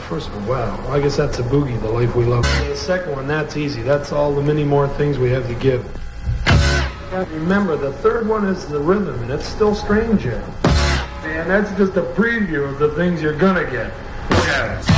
First one, wow. Well, I guess that's a boogie, the life we love. The second one, that's easy. That's all the many more things we have to give. Remember, the third one is the rhythm, and it's still strange yet. And that's just a preview of the things you're gonna get. Yeah.